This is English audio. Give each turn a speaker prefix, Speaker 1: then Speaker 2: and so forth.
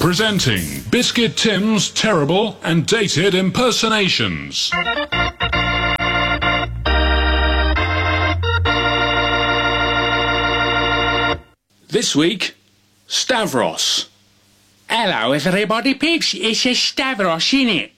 Speaker 1: Presenting Biscuit Tim's terrible and dated impersonations. This week, Stavros.
Speaker 2: Hello everybody pigs, it's a Stavros innit?